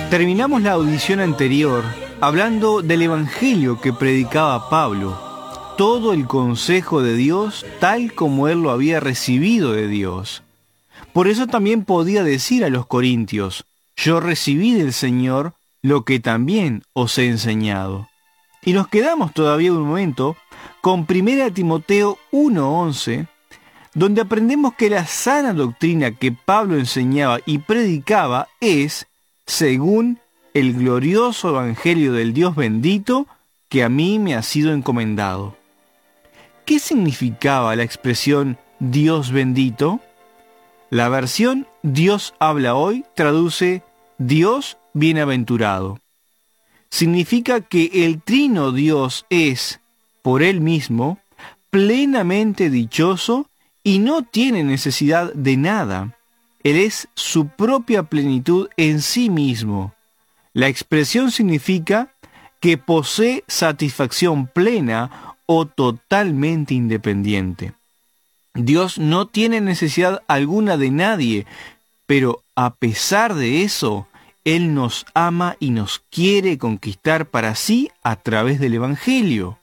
Terminamos la audición anterior hablando del evangelio que predicaba Pablo, todo el consejo de Dios tal como él lo había recibido de Dios. Por eso también podía decir a los corintios: yo recibí del Señor lo que también os he enseñado. Y nos quedamos todavía un momento con 1 Timoteo 1:11, donde aprendemos que la sana doctrina que Pablo enseñaba y predicaba es según el glorioso evangelio del Dios bendito que a mí me ha sido encomendado. ¿Qué significaba la expresión Dios bendito? La versión Dios habla hoy traduce Dios bienaventurado. Significa que el trino Dios es, por él mismo, plenamente dichoso y no tiene necesidad de nada. Él es su propia plenitud en sí mismo. La expresión significa que posee satisfacción plena o totalmente independiente. Dios no tiene necesidad alguna de nadie, pero a pesar de eso, Él nos ama y nos quiere conquistar para sí a través del Evangelio.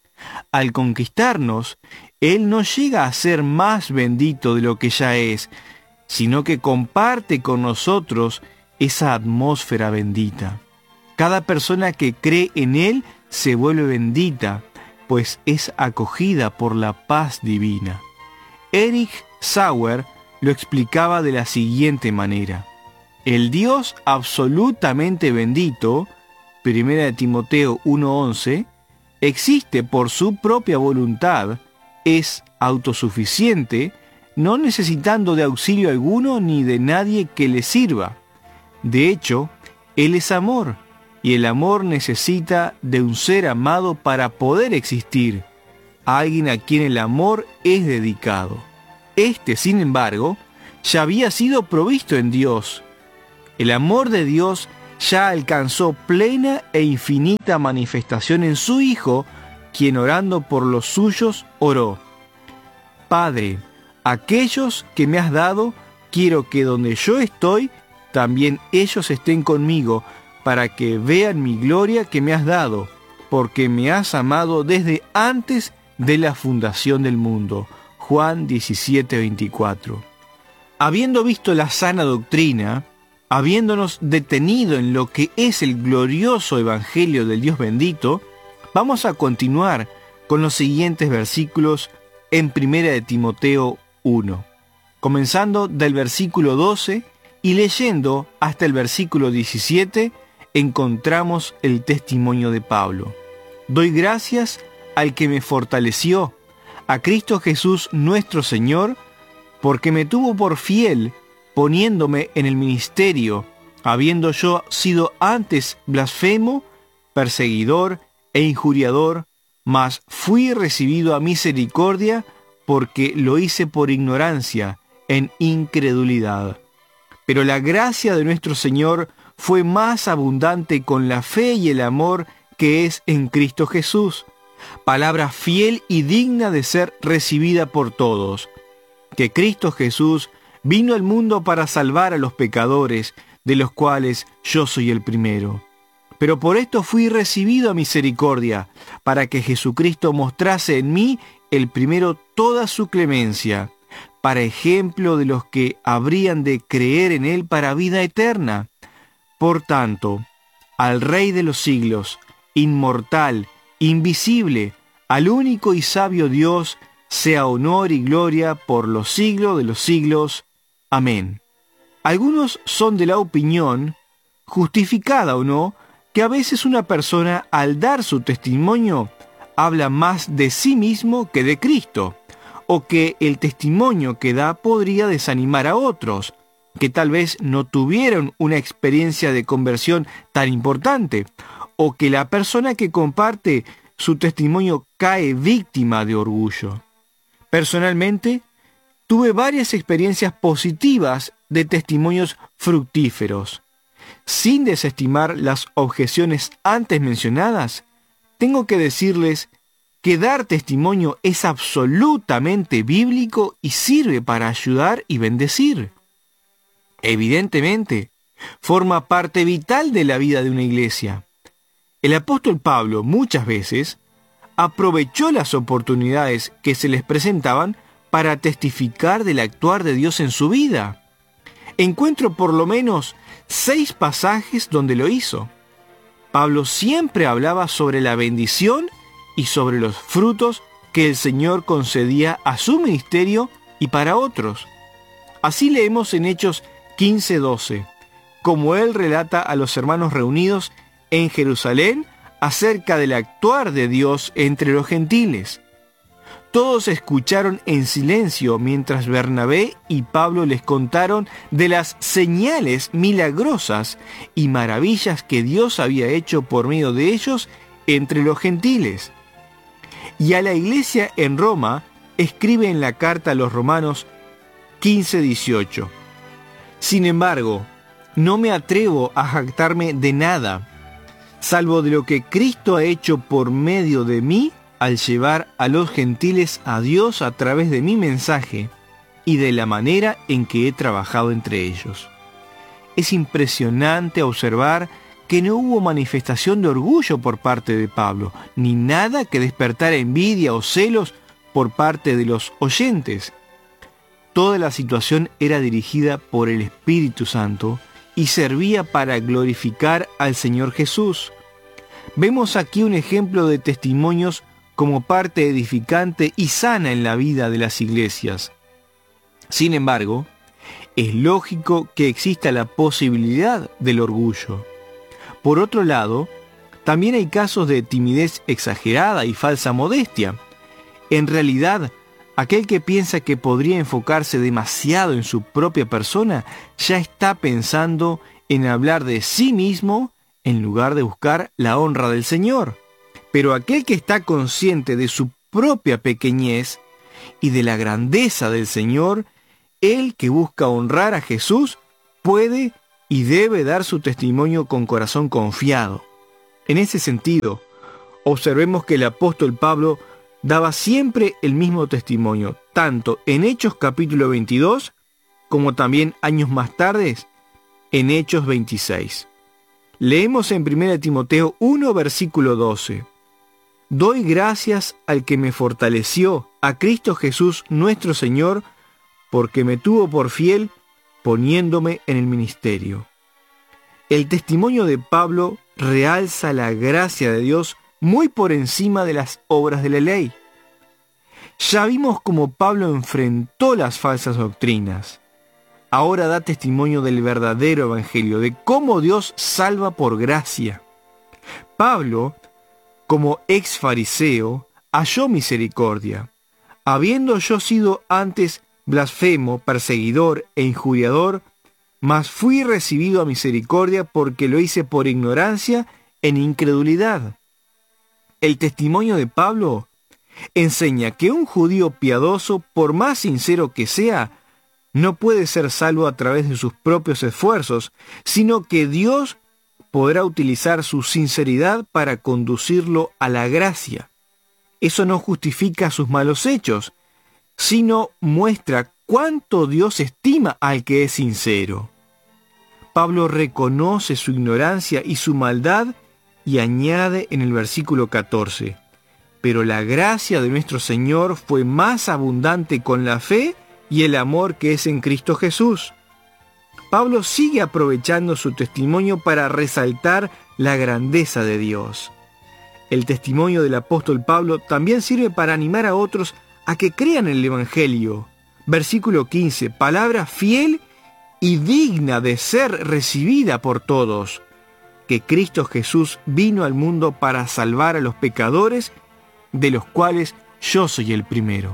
Al conquistarnos, Él no llega a ser más bendito de lo que ya es, sino que comparte con nosotros esa atmósfera bendita. Cada persona que cree en Él se vuelve bendita, pues es acogida por la paz divina. Erich Sauer lo explicaba de la siguiente manera: el Dios absolutamente bendito, 1 Timoteo 1:11, existe por su propia voluntad, es autosuficiente, no necesitando de auxilio alguno ni de nadie que le sirva. De hecho, Él es amor, y el amor necesita de un ser amado para poder existir, alguien a quien el amor es dedicado. Este, sin embargo, ya había sido provisto en Dios. El amor de Dios ya alcanzó plena e infinita manifestación en su Hijo, quien orando por los suyos oró: Padre, aquellos que me has dado, quiero que donde yo estoy, también ellos estén conmigo, para que vean mi gloria que me has dado, porque me has amado desde antes de la fundación del mundo. Juan 17:24. Habiendo visto la sana doctrina, habiéndonos detenido en lo que es el glorioso evangelio del Dios bendito, vamos a continuar con los siguientes versículos en 1 Timoteo 1, comenzando del versículo 12 y leyendo hasta el versículo 17, encontramos el testimonio de Pablo. Doy gracias al que me fortaleció, a Cristo Jesús nuestro Señor, porque me tuvo por fiel, poniéndome en el ministerio, habiendo yo sido antes blasfemo, perseguidor e injuriador, mas fui recibido a misericordia, porque lo hice por ignorancia, en incredulidad. Pero la gracia de nuestro Señor fue más abundante con la fe y el amor que es en Cristo Jesús, palabra fiel y digna de ser recibida por todos, que Cristo Jesús vino al mundo para salvar a los pecadores, de los cuales yo soy el primero. Pero por esto fui recibido a misericordia, para que Jesucristo mostrase en mí el primero toda su clemencia, para ejemplo de los que habrían de creer en Él para vida eterna. Por tanto, al Rey de los siglos, inmortal, invisible, al único y sabio Dios, sea honor y gloria por los siglos de los siglos. Amén. Algunos son de la opinión, justificada o no, que a veces una persona al dar su testimonio habla más de sí mismo que de Cristo, o que el testimonio que da podría desanimar a otros, que tal vez no tuvieron una experiencia de conversión tan importante, o que la persona que comparte su testimonio cae víctima de orgullo. Personalmente, tuve varias experiencias positivas de testimonios fructíferos. Sin desestimar las objeciones antes mencionadas, tengo que decirles que dar testimonio es absolutamente bíblico y sirve para ayudar y bendecir. Evidentemente, Forma parte vital de la vida de una iglesia. El apóstol Pablo muchas veces aprovechó las oportunidades que se les presentaban para testificar del actuar de Dios en su vida. Encuentro por lo menos 6 pasajes donde lo hizo. Pablo siempre hablaba sobre la bendición y sobre los frutos que el Señor concedía a su ministerio y para otros. Así leemos en Hechos 15:12, como él relata a los hermanos reunidos en Jerusalén acerca del actuar de Dios entre los gentiles. Todos escucharon en silencio mientras Bernabé y Pablo les contaron de las señales milagrosas y maravillas que Dios había hecho por medio de ellos entre los gentiles. Y a la iglesia en Roma escribe en la carta a los Romanos 15:18. Sin embargo, no me atrevo a jactarme de nada, salvo de lo que Cristo ha hecho por medio de mí al llevar a los gentiles a Dios a través de mi mensaje y de la manera en que he trabajado entre ellos. Es impresionante observar que no hubo manifestación de orgullo por parte de Pablo, ni nada que despertara envidia o celos por parte de los oyentes. Toda la situación era dirigida por el Espíritu Santo y servía para glorificar al Señor Jesús. Vemos aquí un ejemplo de testimonios como parte edificante y sana en la vida de las iglesias. Sin embargo, es lógico que exista la posibilidad del orgullo. Por otro lado, también hay casos de timidez exagerada y falsa modestia. En realidad, aquel que piensa que podría enfocarse demasiado en su propia persona ya está pensando en hablar de sí mismo en lugar de buscar la honra del Señor. Pero aquel que está consciente de su propia pequeñez y de la grandeza del Señor, el que busca honrar a Jesús, puede y debe dar su testimonio con corazón confiado. En ese sentido, observemos que el apóstol Pablo daba siempre el mismo testimonio, tanto en Hechos capítulo 22, como también años más tarde, en Hechos 26. Leemos en 1 Timoteo 1, versículo 12. Doy gracias al que me fortaleció, a Cristo Jesús nuestro Señor, porque me tuvo por fiel, poniéndome en el ministerio. El testimonio de Pablo realza la gracia de Dios muy por encima de las obras de la ley. Ya vimos cómo Pablo enfrentó las falsas doctrinas. Ahora da testimonio del verdadero evangelio, de cómo Dios salva por gracia. Pablo, como ex fariseo, halló misericordia. Habiendo yo sido antes blasfemo, perseguidor e injuriador, mas fui recibido a misericordia porque lo hice por ignorancia en incredulidad. El testimonio de Pablo enseña que un judío piadoso, por más sincero que sea, no puede ser salvo a través de sus propios esfuerzos, sino que Dios podrá utilizar su sinceridad para conducirlo a la gracia. Eso no justifica sus malos hechos, sino muestra cuánto Dios estima al que es sincero. Pablo reconoce su ignorancia y su maldad y añade en el versículo 14, pero la gracia de nuestro Señor fue más abundante con la fe y el amor que es en Cristo Jesús. Pablo sigue aprovechando su testimonio para resaltar la grandeza de Dios. El testimonio del apóstol Pablo también sirve para animar a otros a que crean en el Evangelio. Versículo 15, palabra fiel y digna de ser recibida por todos, que Cristo Jesús vino al mundo para salvar a los pecadores, de los cuales yo soy el primero.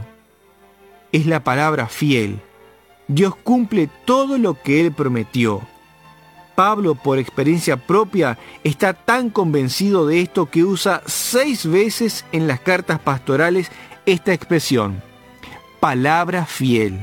Es la palabra fiel. Dios cumple todo lo que Él prometió. Pablo, por experiencia propia, está tan convencido de esto que usa 6 veces en las cartas pastorales esta expresión, palabra fiel.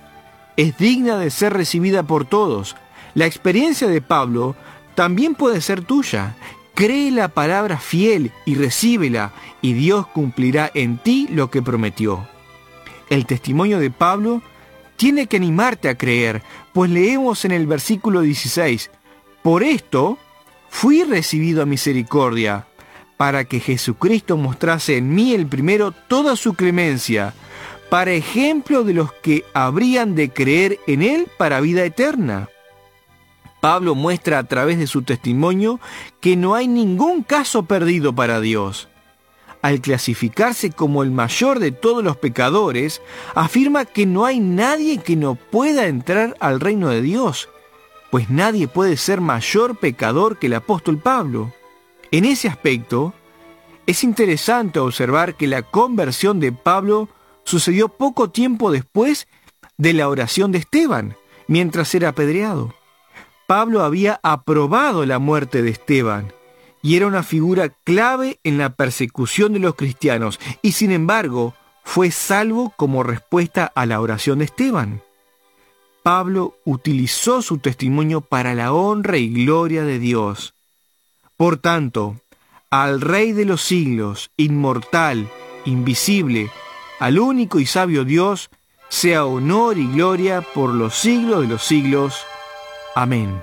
Es digna de ser recibida por todos. La experiencia de Pablo también puede ser tuya. Cree la palabra fiel y recíbela, y Dios cumplirá en ti lo que prometió. El testimonio de Pablo tiene que animarte a creer, pues leemos en el versículo 16, Por esto fui recibido a misericordia, para que Jesucristo mostrase en mí el primero toda su clemencia, para ejemplo de los que habrían de creer en Él para vida eterna. Pablo muestra a través de su testimonio que no hay ningún caso perdido para Dios. Al clasificarse como el mayor de todos los pecadores, afirma que no hay nadie que no pueda entrar al reino de Dios, pues nadie puede ser mayor pecador que el apóstol Pablo. En ese aspecto, es interesante observar que la conversión de Pablo sucedió poco tiempo después de la oración de Esteban, mientras era apedreado. Pablo había aprobado la muerte de Esteban y era una figura clave en la persecución de los cristianos, y sin embargo fue salvo como respuesta a la oración de Esteban. Pablo utilizó su testimonio para la honra y gloria de Dios. Por tanto, al Rey de los siglos, inmortal, invisible, al único y sabio Dios, sea honor y gloria por los siglos de los siglos. Amén.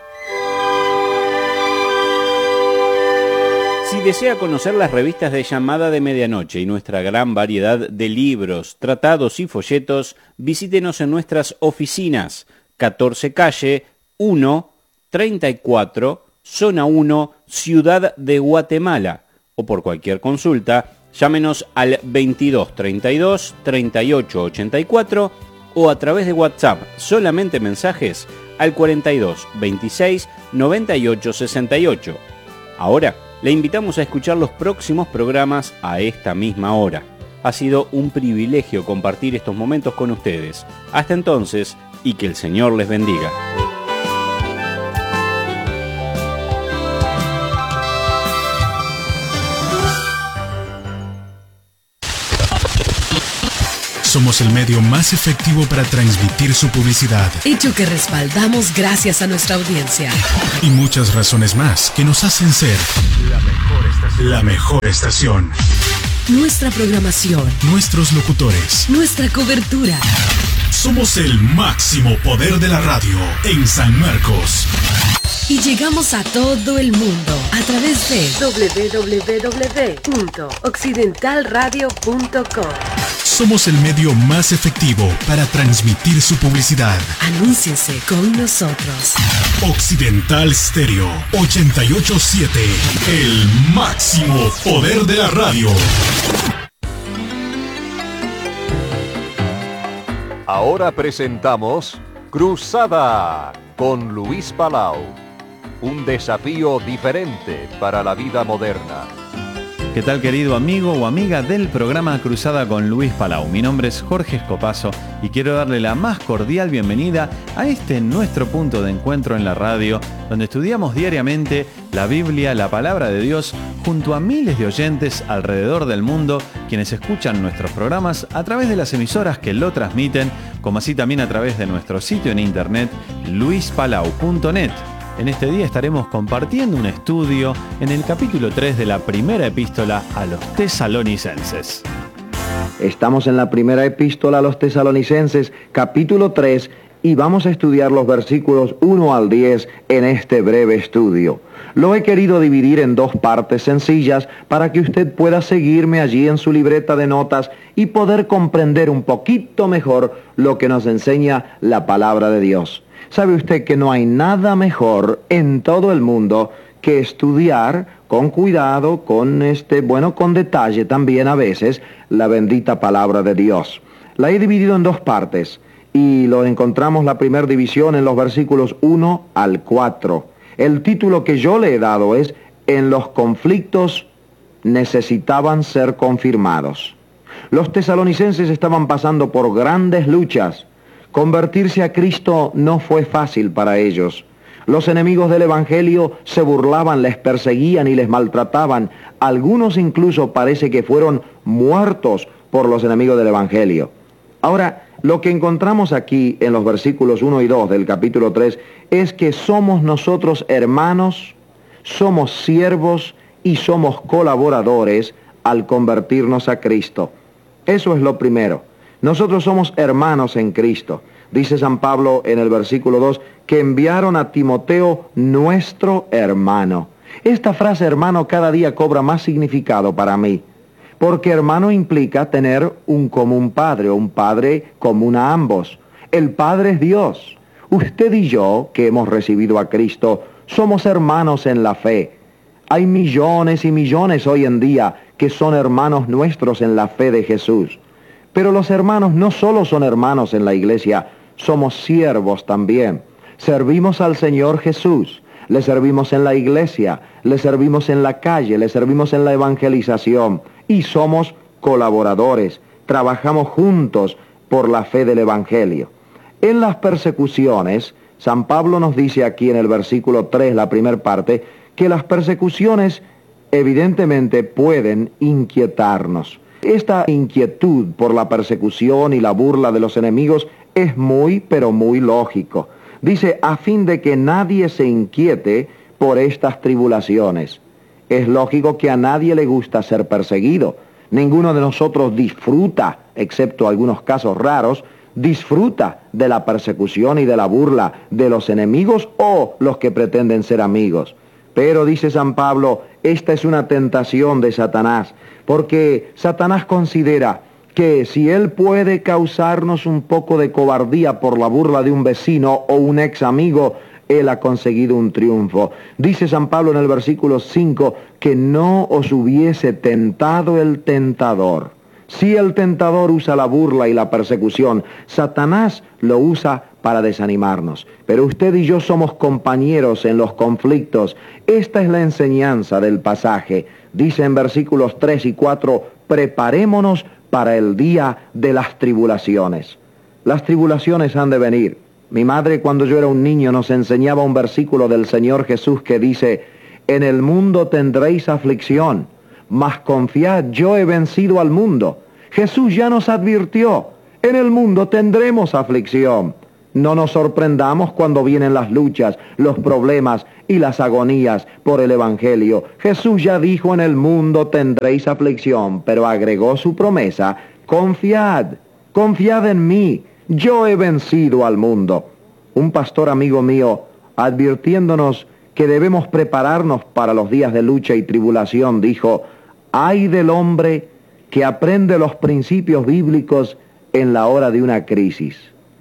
Si desea conocer las revistas de Llamada de Medianoche y nuestra gran variedad de libros, tratados y folletos, visítenos en nuestras oficinas, 14 calle 1, 34, zona 1, Ciudad de Guatemala, o por cualquier consulta, llámenos al 22 32 38 84 o a través de WhatsApp, solamente mensajes, al 42 26 98 68. Ahora, le invitamos a escuchar los próximos programas a esta misma hora. Ha sido un privilegio compartir estos momentos con ustedes. Hasta entonces, y que el Señor les bendiga. Somos el medio más efectivo para transmitir su publicidad. Hecho que respaldamos gracias a nuestra audiencia. Y muchas razones más que nos hacen ser la mejor estación. Nuestra programación. Nuestros locutores. Nuestra cobertura. Somos el máximo poder de la radio en San Marcos. Y llegamos a todo el mundo a través de www.occidentalradio.com. Somos el medio más efectivo para transmitir su publicidad. Anúnciese con nosotros. Occidental Stereo 88.7, el máximo poder de la radio. Ahora presentamos Cruzada con Luis Palau. Un desafío diferente para la vida moderna. ¿Qué tal, querido amigo o amiga del programa Cruzada con Luis Palau? Mi nombre es Jorge Escopazo y quiero darle la más cordial bienvenida a este nuestro punto de encuentro en la radio, donde estudiamos diariamente la Biblia, la palabra de Dios, junto a miles de oyentes alrededor del mundo, quienes escuchan nuestros programas a través de las emisoras que lo transmiten, como así también a través de nuestro sitio en internet, luispalau.net. En este día estaremos compartiendo un estudio en el capítulo 3 de la primera epístola a los tesalonicenses. Estamos en la primera epístola a los tesalonicenses, capítulo 3, y vamos a estudiar los versículos 1 al 10 en este breve estudio. Lo he querido dividir en dos partes sencillas para que usted pueda seguirme allí en su libreta de notas y poder comprender un poquito mejor lo que nos enseña la palabra de Dios. ¿Sabe usted que no hay nada mejor en todo el mundo que estudiar con cuidado, con detalle también a veces, la bendita palabra de Dios? La he dividido en dos partes y lo encontramos la primera división en los versículos 1 al 4. El título que yo le he dado es En los conflictos necesitaban ser confirmados. Los tesalonicenses estaban pasando por grandes luchas. Convertirse a Cristo no fue fácil para ellos. Los enemigos del Evangelio se burlaban, les perseguían y les maltrataban. Algunos incluso parece que fueron muertos por los enemigos del Evangelio. Ahora, lo que encontramos aquí en los versículos 1 y 2 del capítulo 3 es que somos nosotros hermanos, somos siervos y somos colaboradores al convertirnos a Cristo. Eso es lo primero. Nosotros somos hermanos en Cristo. Dice San Pablo en el versículo 2 que enviaron a Timoteo nuestro hermano. Esta frase hermano cada día cobra más significado para mí, porque hermano implica tener un común padre, o un padre común a ambos. El Padre es Dios. Usted y yo, que hemos recibido a Cristo, somos hermanos en la fe. Hay millones y millones hoy en día que son hermanos nuestros en la fe de Jesús. Pero los hermanos no solo son hermanos en la iglesia, somos siervos también. Servimos al Señor Jesús, le servimos en la iglesia, le servimos en la calle, le servimos en la evangelización y somos colaboradores, trabajamos juntos por la fe del Evangelio. En las persecuciones, San Pablo nos dice aquí en el versículo 3, la primera parte, que las persecuciones evidentemente pueden inquietarnos. Esta inquietud por la persecución y la burla de los enemigos es muy, pero muy lógico. Dice, a fin de que nadie se inquiete por estas tribulaciones. Es lógico que a nadie le gusta ser perseguido. Ninguno de nosotros disfruta, excepto algunos casos raros, disfruta de la persecución y de la burla de los enemigos o los que pretenden ser amigos. Pero dice San Pablo, esta es una tentación de Satanás, porque Satanás considera que si él puede causarnos un poco de cobardía por la burla de un vecino o un ex amigo, él ha conseguido un triunfo. Dice San Pablo en el versículo 5 que no os hubiese tentado el tentador. Si el tentador usa la burla y la persecución, Satanás lo usa para desanimarnos. Pero usted y yo somos compañeros en los conflictos. Esta es la enseñanza del pasaje. Dice en versículos 3 y 4, preparémonos para el día de las tribulaciones. Las tribulaciones han de venir. Mi madre, cuando yo era un niño, nos enseñaba un versículo del Señor Jesús que dice, en el mundo tendréis aflicción, mas confiad, yo he vencido al mundo. Jesús ya nos advirtió, en el mundo tendremos aflicción. No nos sorprendamos cuando vienen las luchas, los problemas y las agonías por el Evangelio. Jesús ya dijo, en el mundo tendréis aflicción, pero agregó su promesa, confiad, confiad en mí, yo he vencido al mundo. Un pastor amigo mío, advirtiéndonos que debemos prepararnos para los días de lucha y tribulación, dijo, ay del hombre que aprende los principios bíblicos en la hora de una crisis.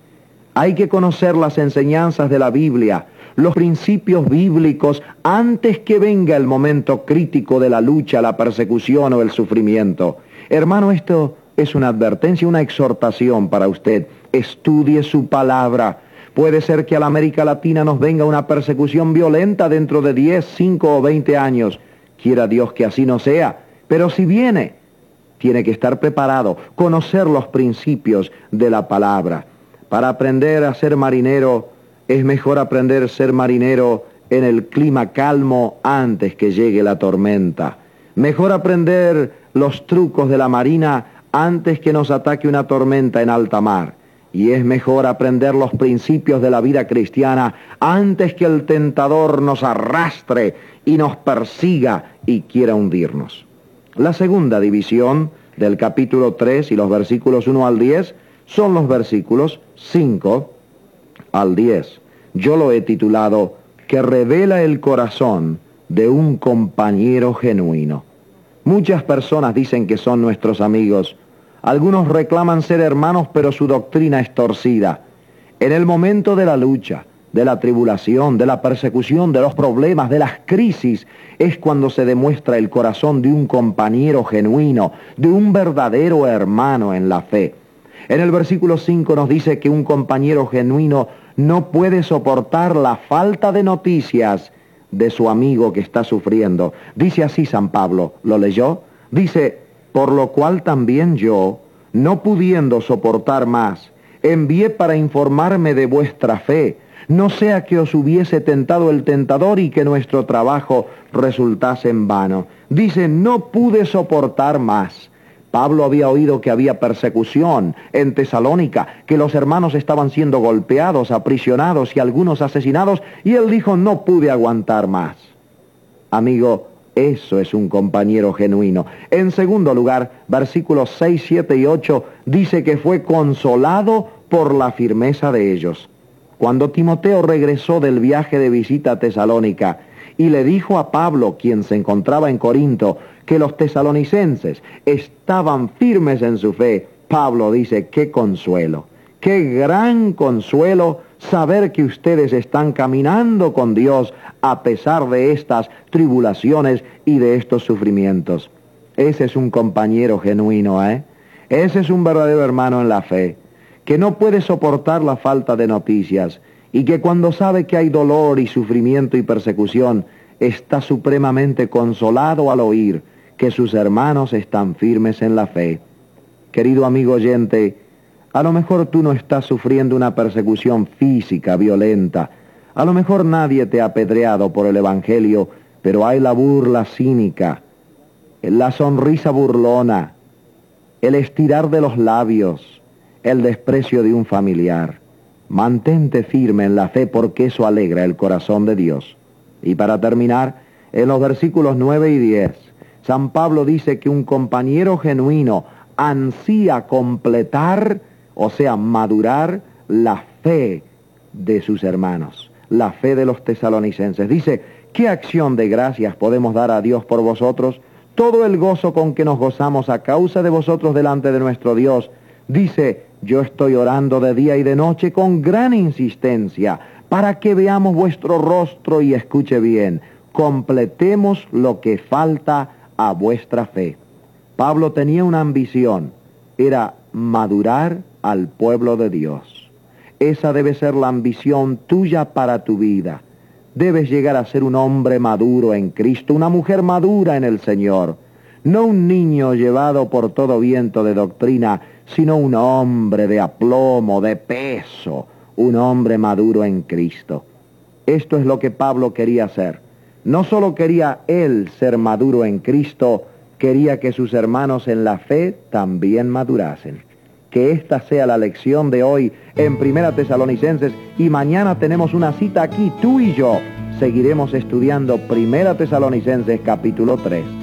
Hay que conocer las enseñanzas de la Biblia, los principios bíblicos, antes que venga el momento crítico de la lucha, la persecución o el sufrimiento. Hermano, esto es una advertencia, una exhortación para usted. Estudie su palabra. Puede ser que a la América Latina nos venga una persecución violenta dentro de 10, 5 o 20 años. Quiera Dios que así no sea. Pero si viene, tiene que estar preparado, conocer los principios de la palabra. Para aprender a ser marinero, es mejor aprender a ser marinero en el clima calmo antes que llegue la tormenta. Mejor aprender los trucos de la marina antes que nos ataque una tormenta en alta mar. Y es mejor aprender los principios de la vida cristiana antes que el tentador nos arrastre y nos persiga y quiera hundirnos. La segunda división del capítulo 3 y los versículos 1 al 10 son los versículos 5 al 10. Yo lo he titulado, que revela el corazón de un compañero genuino. Muchas personas dicen que son nuestros amigos. Algunos reclaman ser hermanos, pero su doctrina es torcida. En el momento de la lucha, de la tribulación, de la persecución, de los problemas, de las crisis, es cuando se demuestra el corazón de un compañero genuino, de un verdadero hermano en la fe. En el versículo 5 nos dice que un compañero genuino no puede soportar la falta de noticias de su amigo que está sufriendo. Dice así San Pablo, ¿lo leyó? Dice, por lo cual también yo, no pudiendo soportar más, envié para informarme de vuestra fe, no sea que os hubiese tentado el tentador y que nuestro trabajo resultase en vano. Dice, no pude soportar más. Pablo había oído que había persecución en Tesalónica, que los hermanos estaban siendo golpeados, aprisionados y algunos asesinados, y él dijo, no pude aguantar más. Amigo, eso es un compañero genuino. En segundo lugar, versículos 6, 7 y 8 dice que fue consolado por la firmeza de ellos. Cuando Timoteo regresó del viaje de visita a Tesalónica y le dijo a Pablo, quien se encontraba en Corinto, que los tesalonicenses estaban firmes en su fe, Pablo dice: qué consuelo, qué gran consuelo saber que ustedes están caminando con Dios a pesar de estas tribulaciones y de estos sufrimientos. Ese es un compañero genuino, ¿eh? Ese es un verdadero hermano en la fe, que no puede soportar la falta de noticias y que cuando sabe que hay dolor y sufrimiento y persecución, está supremamente consolado al oír que sus hermanos están firmes en la fe. Querido amigo oyente, a lo mejor tú no estás sufriendo una persecución física, violenta. A lo mejor nadie te ha apedreado por el Evangelio, pero hay la burla cínica, la sonrisa burlona, el estirar de los labios, el desprecio de un familiar. Mantente firme en la fe, porque eso alegra el corazón de Dios. Y para terminar, en los versículos 9 y 10, San Pablo dice que un compañero genuino ansía completar, o sea, madurar la fe de sus hermanos, la fe de los tesalonicenses. Dice: ¿qué acción de gracias podemos dar a Dios por vosotros? Todo el gozo con que nos gozamos a causa de vosotros delante de nuestro Dios. Dice: yo estoy orando de día y de noche con gran insistencia, para que veamos vuestro rostro y escuche bien, completemos lo que falta a vuestra fe. Pablo tenía una ambición, era madurar al pueblo de Dios. Esa debe ser la ambición tuya para tu vida. Debes llegar a ser un hombre maduro en Cristo, una mujer madura en el Señor. No un niño llevado por todo viento de doctrina, sino un hombre de aplomo, de peso, un hombre maduro en Cristo. Esto es lo que Pablo quería hacer. No solo quería él ser maduro en Cristo, quería que sus hermanos en la fe también madurasen. Que esta sea la lección de hoy en Primera Tesalonicenses, y mañana tenemos una cita aquí, tú y yo. Seguiremos estudiando Primera Tesalonicenses capítulo 3.